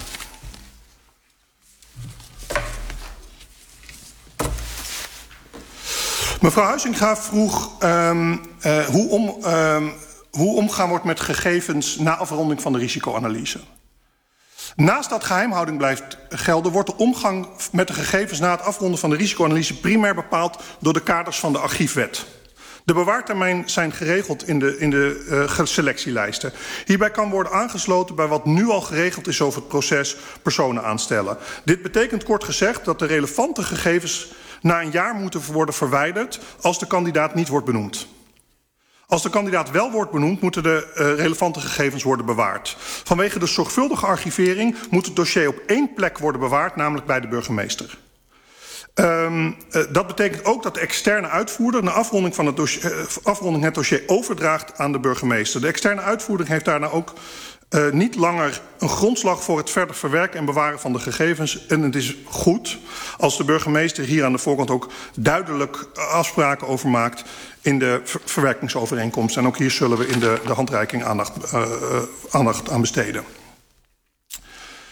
Mevrouw Huizinga vroeg um, uh, hoe, om, um, hoe omgaan wordt met gegevens na afronding van de risicoanalyse. Naast dat geheimhouding blijft gelden, wordt de omgang met de gegevens na het afronden van de risicoanalyse primair bepaald door de kaders van de archiefwet. De bewaartermijn zijn geregeld in de, in de uh, selectielijsten. Hierbij kan worden aangesloten bij wat nu al geregeld is over het proces personen aanstellen. Dit betekent kort gezegd dat de relevante gegevens na een jaar moeten worden verwijderd als de kandidaat niet wordt benoemd. Als de kandidaat wel wordt benoemd, moeten de uh, relevante gegevens worden bewaard. Vanwege de zorgvuldige archivering moet het dossier op één plek worden bewaard, namelijk bij de burgemeester. Um, uh, dat betekent ook dat de externe uitvoerder na afronding, van het, dossier, uh, afronding het dossier overdraagt aan de burgemeester. De externe uitvoerder heeft daarna ook uh, niet langer een grondslag voor het verder verwerken en bewaren van de gegevens. En het is goed als de burgemeester hier aan de voorkant ook duidelijk afspraken over maakt in de ver verwerkingsovereenkomst. En ook hier zullen we in de, de handreiking aandacht, uh, uh, aandacht aan besteden.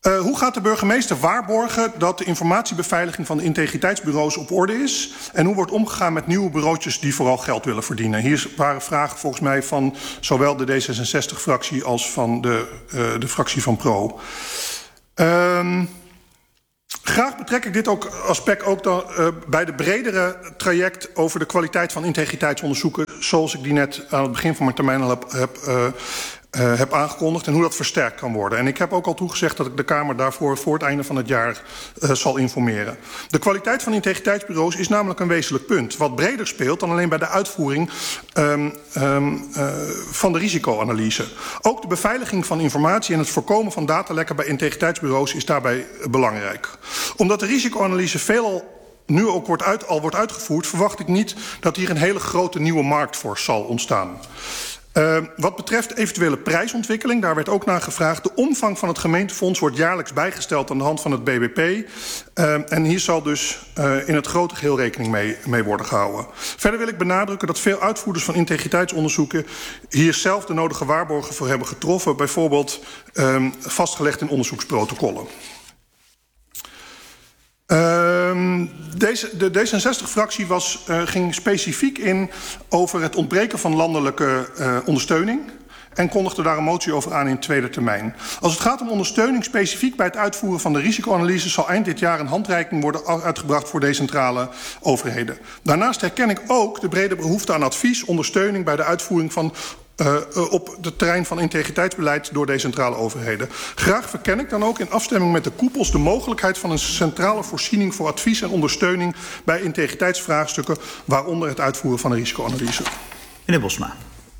Uh, hoe gaat de burgemeester waarborgen dat de informatiebeveiliging van de integriteitsbureaus op orde is? En hoe wordt omgegaan met nieuwe bureautjes die vooral geld willen verdienen? Hier waren vragen volgens mij van zowel de D zesenzestig-fractie als van de, uh, de fractie van Pro. Um, Graag betrek ik dit ook aspect ook dan, uh, bij de bredere traject over de kwaliteit van integriteitsonderzoeken, zoals ik die net aan het begin van mijn termijn al heb, heb, uh, uh, heb aangekondigd, en hoe dat versterkt kan worden. En ik heb ook al toegezegd dat ik de Kamer daarvoor voor het einde van het jaar uh, zal informeren. De kwaliteit van integriteitsbureaus is namelijk een wezenlijk punt, wat breder speelt dan alleen bij de uitvoering um, um, uh, van de risicoanalyse. Ook de beveiliging van informatie en het voorkomen van datalekken bij integriteitsbureaus is daarbij belangrijk. Omdat de risicoanalyse veelal nu ook wordt uit, al wordt uitgevoerd, verwacht ik niet dat hier een hele grote nieuwe markt voor zal ontstaan. Uh, wat betreft eventuele prijsontwikkeling, daar werd ook naar gevraagd. De omvang van het gemeentefonds wordt jaarlijks bijgesteld aan de hand van het B B P. Uh, en hier zal dus uh, in het grote geheel rekening mee, mee worden gehouden. Verder wil ik benadrukken dat veel uitvoerders van integriteitsonderzoeken hier zelf de nodige waarborgen voor hebben getroffen. Bijvoorbeeld uh, vastgelegd in onderzoeksprotocollen. Uh, deze, de D zesenzestig-fractie was, uh, ging specifiek in over het ontbreken van landelijke uh, ondersteuning en kondigde daar een motie over aan in tweede termijn. Als het gaat om ondersteuning specifiek bij het uitvoeren van de risicoanalyse zal eind dit jaar een handreiking worden uitgebracht voor decentrale overheden. Daarnaast herken ik ook de brede behoefte aan advies, ondersteuning bij de uitvoering van Uh, uh, op het terrein van integriteitsbeleid door decentrale overheden. Graag verken ik dan ook in afstemming met de koepels de mogelijkheid van een centrale voorziening voor advies en ondersteuning bij integriteitsvraagstukken, waaronder het uitvoeren van een risicoanalyse. Meneer Bosma.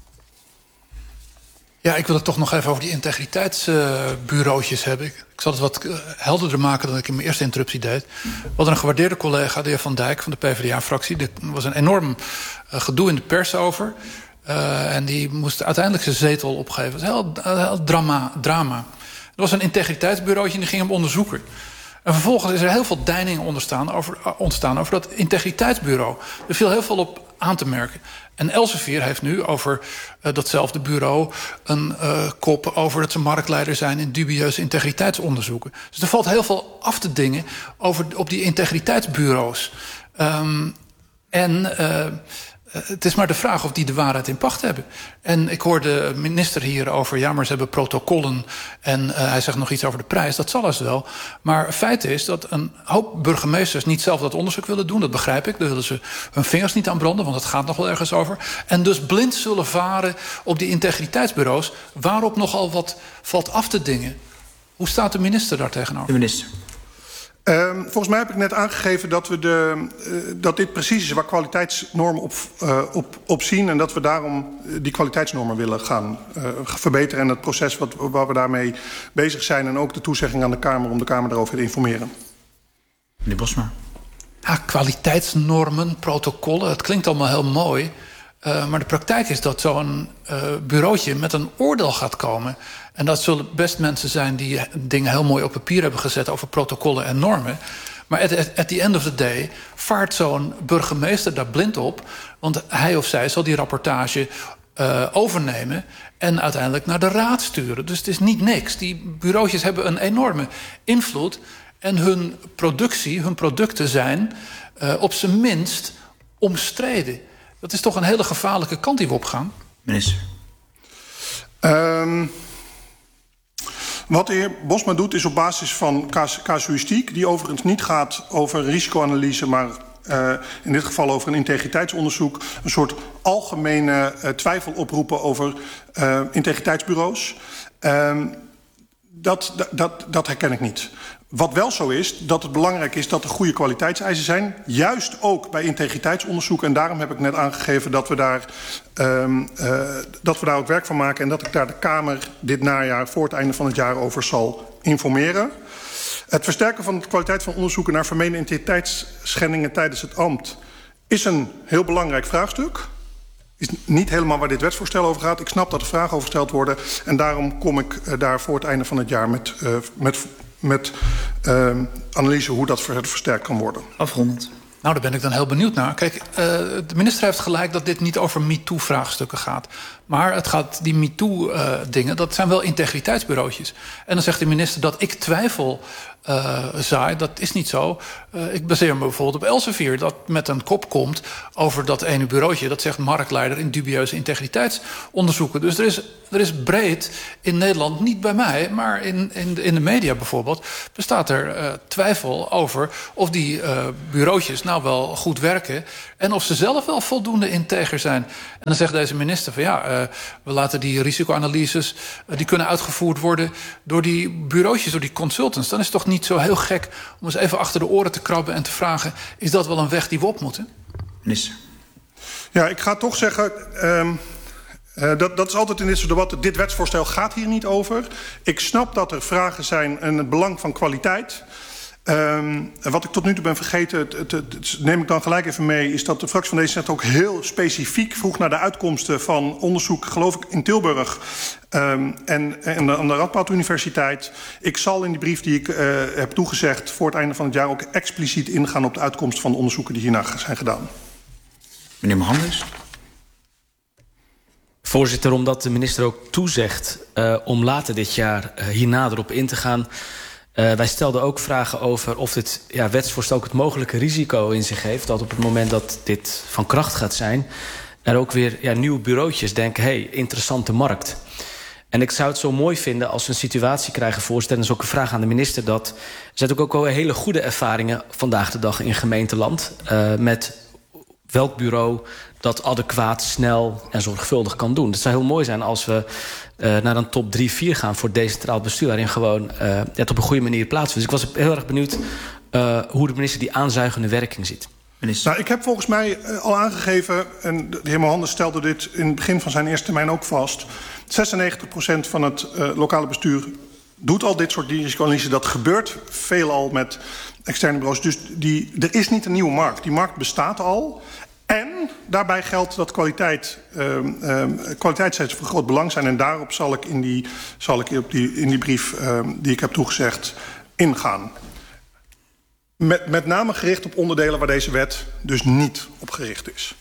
Ja, ik wil het toch nog even over die integriteitsbureautjes uh, hebben. Ik, ik zal het wat uh, helderder maken dan ik in mijn eerste interruptie deed. We hadden een gewaardeerde collega, de heer Van Dijk van de P v d A-fractie. Er was een enorm uh, gedoe in de pers over. Uh, en die moest uiteindelijk zijn zetel opgeven. Het was een heel, heel drama, drama. Er was een integriteitsbureautje en die ging hem onderzoeken. En vervolgens is er heel veel deining ontstaan over, uh, ontstaan over dat integriteitsbureau. Er viel heel veel op aan te merken. En Elsevier heeft nu over uh, datzelfde bureau een uh, kop over dat ze marktleider zijn in dubieuze integriteitsonderzoeken. Dus er valt heel veel af te dingen over, op die integriteitsbureaus. Um, en uh, het is maar de vraag of die de waarheid in pacht hebben. En ik hoorde de minister hier over, ja, maar ze hebben protocollen en uh, hij zegt nog iets over de prijs. Dat zal eens wel. Maar feit is dat een hoop burgemeesters niet zelf dat onderzoek willen doen. Dat begrijp ik. Daar willen ze hun vingers niet aan branden, want het gaat nog wel ergens over. En dus blind zullen varen op die integriteitsbureaus, waarop nogal wat valt af te dingen. Hoe staat de minister daar tegenover? De minister. Uh, volgens mij heb ik net aangegeven dat, we de, uh, dat dit precies is waar kwaliteitsnormen op, uh, op, op zien. En dat we daarom die kwaliteitsnormen willen gaan uh, verbeteren. En het proces wat, waar we daarmee bezig zijn. En ook de toezegging aan de Kamer om de Kamer daarover te informeren. Meneer Bosma. Ja, kwaliteitsnormen, protocollen, het klinkt allemaal heel mooi. Uh, maar de praktijk is dat zo'n uh, bureautje met een oordeel gaat komen. En dat zullen best mensen zijn die dingen heel mooi op papier hebben gezet over protocollen en normen. Maar at, at, at the end of the day vaart zo'n burgemeester daar blind op. Want hij of zij zal die rapportage uh, overnemen en uiteindelijk naar de raad sturen. Dus het is niet niks. Die bureautjes hebben een enorme invloed. En hun productie, hun producten zijn uh, op zijn minst omstreden. Dat is toch een hele gevaarlijke kant die we opgaan? Minister. Um, wat de heer Bosma doet is op basis van cas casuïstiek, die overigens niet gaat over een risicoanalyse, maar uh, in dit geval over een integriteitsonderzoek, een soort algemene uh, twijfel oproepen over uh, integriteitsbureaus. Um, dat, dat, dat herken ik niet. Wat wel zo is, dat het belangrijk is dat er goede kwaliteitseisen zijn. Juist ook bij integriteitsonderzoek. En daarom heb ik net aangegeven dat we daar, um, uh, dat we daar ook werk van maken. En dat ik daar de Kamer dit najaar voor het einde van het jaar over zal informeren. Het versterken van de kwaliteit van onderzoeken naar vermeende integriteitsschendingen tijdens het ambt is een heel belangrijk vraagstuk. Is niet helemaal waar dit wetsvoorstel over gaat. Ik snap dat er vragen over gesteld worden. En daarom kom ik uh, daar voor het einde van het jaar met... Uh, met met uh, analyse hoe dat versterkt kan worden. Afrondend. Nou, daar ben ik dan heel benieuwd naar. Kijk, uh, de minister heeft gelijk dat dit niet over MeToo-vraagstukken gaat. Maar het gaat, die MeToo-dingen, uh, dat zijn wel integriteitsbureautjes. En dan zegt de minister dat ik twijfel uh, zaai. Dat is niet zo. Uh, ik baseer me bijvoorbeeld op Elsevier, dat met een kop komt over dat ene bureautje. Dat zegt marktleider in dubieuze integriteitsonderzoeken. Dus er is, er is breed in Nederland, niet bij mij, maar in, in, de, in de media bijvoorbeeld, bestaat er uh, twijfel over of die uh, bureautjes nou wel goed werken en of ze zelf wel voldoende integer zijn. En dan zegt deze minister van ja, uh, we laten die risicoanalyses, uh, die kunnen uitgevoerd worden door die bureautjes, door die consultants. Dan is het toch niet zo heel gek om eens even achter de oren te krabben en te vragen, is dat wel een weg die we op moeten? Minister. Ja, ik ga toch zeggen, um, uh, dat, dat is altijd in dit soort debatten, dit wetsvoorstel gaat hier niet over. Ik snap dat er vragen zijn en het belang van kwaliteit. Um, wat ik tot nu toe ben vergeten, het, het, het, het neem ik dan gelijk even mee, is dat de fractie van D zesenzestig ook heel specifiek vroeg naar de uitkomsten van onderzoek, geloof ik, in Tilburg um, en, en de, aan de Radboud Universiteit. Ik zal in die brief die ik uh, heb toegezegd voor het einde van het jaar ook expliciet ingaan op de uitkomsten van de onderzoeken die hierna zijn gedaan. Meneer Mohandes. Voorzitter, omdat de minister ook toezegt uh, om later dit jaar uh, hier nader op in te gaan. Uh, wij stelden ook vragen over of dit ja, wetsvoorstel ook het mogelijke risico in zich heeft, dat op het moment dat dit van kracht gaat zijn, er ook weer ja, nieuwe bureautjes denken, hé, hey, interessante markt. En ik zou het zo mooi vinden als we een situatie krijgen, voorzitter, en dat is ook een vraag aan de minister, dat er zijn ook al hele goede ervaringen vandaag de dag in gemeenteland uh, met welk bureau dat adequaat, snel en zorgvuldig kan doen. Het zou heel mooi zijn als we uh, naar een top drie, vier gaan voor decentraal bestuur, waarin gewoon uh, het op een goede manier plaatsvindt. Dus ik was heel erg benieuwd uh, hoe de minister die aanzuigende werking ziet. Minister. Nou, ik heb volgens mij uh, al aangegeven, en de heer Mohandes stelde dit in het begin van zijn eerste termijn ook vast, zesennegentig procent van het uh, lokale bestuur doet al dit soort risicoanalyse. Dat gebeurt veelal met externe bureaus. Dus die, er is niet een nieuwe markt. Die markt bestaat al. En daarbij geldt dat kwaliteit, uh, uh, kwaliteitseisen van groot belang zijn. En daarop zal ik in die, zal ik op die, in die brief uh, die ik heb toegezegd ingaan. Met, met name gericht op onderdelen waar deze wet dus niet op gericht is.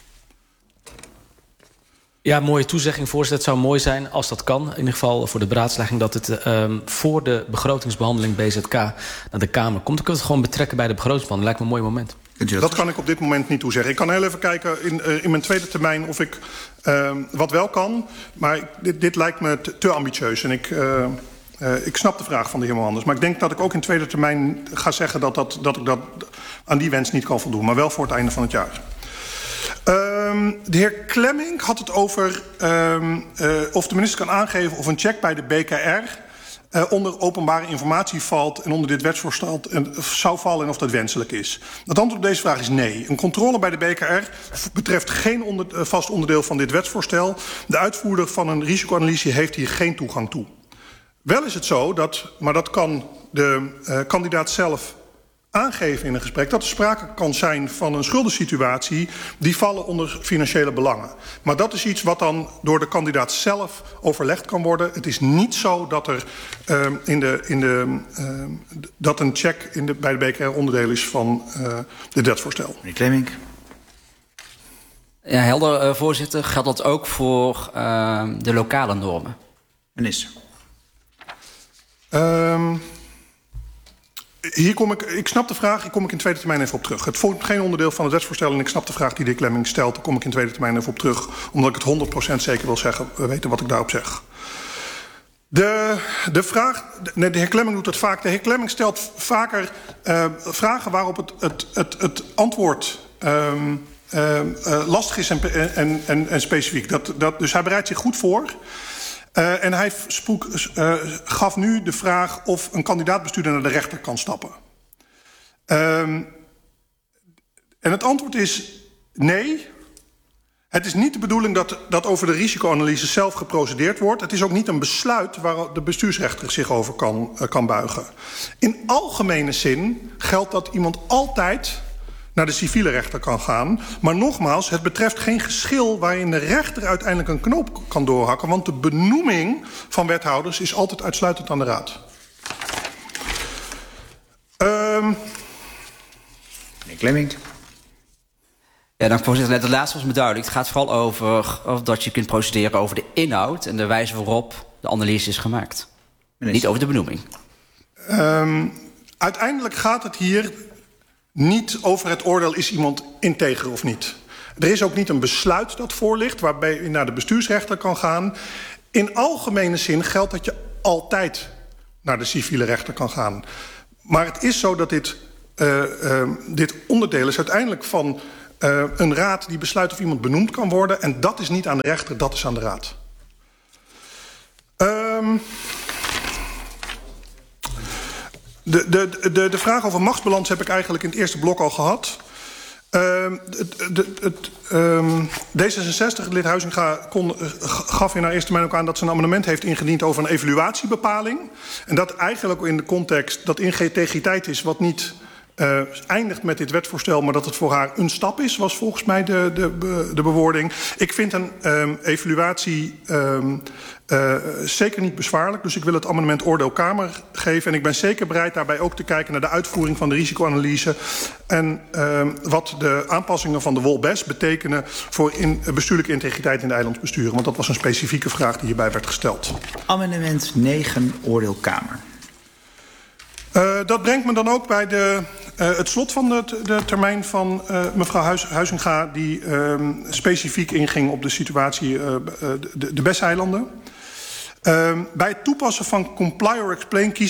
Ja, mooie toezegging, voorzitter. Het zou mooi zijn als dat kan. In ieder geval voor de beraadslaging dat het um, voor de begrotingsbehandeling B Z K naar de Kamer komt. Dan kunnen we het gewoon betrekken bij de begrotingsbehandeling. Lijkt me een mooi moment. Dat kan ik op dit moment niet toezeggen. Ik kan heel even kijken in, uh, in mijn tweede termijn of ik uh, wat wel kan. Maar dit, dit lijkt me te, te ambitieus. En ik, uh, uh, ik snap de vraag van de heer Mohandes. Maar ik denk dat ik ook in tweede termijn ga zeggen dat, dat, dat ik dat aan die wens niet kan voldoen. Maar wel voor het einde van het jaar. Um, de heer Klemming had het over um, uh, of de minister kan aangeven of een check bij de B K R uh, onder openbare informatie valt en onder dit wetsvoorstel uh, zou vallen en of dat wenselijk is. Het antwoord op deze vraag is nee. Een controle bij de B K R betreft geen onder, uh, vast onderdeel van dit wetsvoorstel. De uitvoerder van een risicoanalyse heeft hier geen toegang toe. Wel is het zo, dat, maar dat kan de uh, kandidaat zelf aangeven in een gesprek, dat er sprake kan zijn van een schuldensituatie die vallen onder financiële belangen. Maar dat is iets wat dan door de kandidaat zelf overlegd kan worden. Het is niet zo dat er uh, in de, in de, uh, dat een check in de, bij de B K R onderdeel is van uh, dit wetsvoorstel. Meneer Klemming. Ja, helder, uh, voorzitter. Geldt dat ook voor uh, de lokale normen? Minister. Um, Hier kom ik, ik snap de vraag, hier kom ik in tweede termijn even op terug. Het vormt geen onderdeel van het wetsvoorstel en ik snap de vraag die de heer Klemming stelt. Daar kom ik in tweede termijn even op terug, omdat ik het honderd procent zeker wil zeggen, we weten wat ik daarop zeg. De, de vraag, nee, de heer Klemming doet het vaak. De heer Klemming stelt vaker uh, vragen waarop het, het, het, het antwoord um, uh, uh, lastig is en, en, en, en specifiek. Dat, dat, dus hij bereidt zich goed voor. Uh, en hij spoek, uh, gaf nu de vraag of een kandidaatbestuurder naar de rechter kan stappen. Um, en het antwoord is nee. Het is niet de bedoeling dat, dat over de risicoanalyse zelf geprocedeerd wordt. Het is ook niet een besluit waar de bestuursrechter zich over kan, uh, kan buigen. In algemene zin geldt dat iemand altijd naar de civiele rechter kan gaan. Maar nogmaals, het betreft geen geschil waarin de rechter uiteindelijk een knoop kan doorhakken. Want de benoeming van wethouders is altijd uitsluitend aan de raad. Um, Meneer Klemming. Ja, dank voorzitter. Net het laatste was me duidelijk. Het gaat vooral over of dat je kunt procederen over de inhoud en de wijze waarop de analyse is gemaakt. Minister. Niet over de benoeming. Um, uiteindelijk gaat het hier niet over het oordeel, is iemand integer of niet. Er is ook niet een besluit dat voor ligt waarbij je naar de bestuursrechter kan gaan. In algemene zin geldt dat je altijd naar de civiele rechter kan gaan. Maar het is zo dat dit, uh, uh, dit onderdeel is uiteindelijk van uh, een raad die besluit of iemand benoemd kan worden. En dat is niet aan de rechter, dat is aan de raad. Um, de, de, de, de vraag over machtsbalans heb ik eigenlijk in het eerste blok al gehad. Uh, het, het, het, um, D zesenzestig-lid Huizinga kon, uh, gaf in haar eerste termijn ook aan dat ze een amendement heeft ingediend over een evaluatiebepaling. En dat eigenlijk in de context dat integriteit is wat niet uh, eindigt met dit wetsvoorstel, maar dat het voor haar een stap is, was volgens mij de, de, de bewoording. Ik vind een um, evaluatie um, uh, zeker niet bezwaarlijk, dus ik wil het amendement oordeel Kamer geven. En ik ben zeker bereid daarbij ook te kijken naar de uitvoering van de risicoanalyse en um, wat de aanpassingen van de W O L B E S betekenen voor in, bestuurlijke integriteit in de eilandsbesturen. Want dat was een specifieke vraag die hierbij werd gesteld. Amendement negen, oordeel Kamer. Uh, dat brengt me dan ook bij de, uh, het slot van de, de termijn van uh, mevrouw Huis, Huizinga, die uh, specifiek inging op de situatie uh, de, de B E S-eilanden. Uh, bij het toepassen van comply or explain kies